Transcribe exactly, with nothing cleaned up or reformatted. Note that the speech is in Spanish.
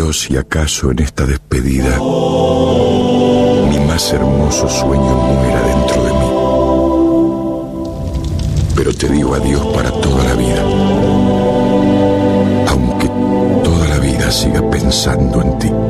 Dios si acaso en esta despedida mi más hermoso sueño muera dentro de mí. Pero te digo adiós para toda la vida, aunque toda la vida siga pensando en ti.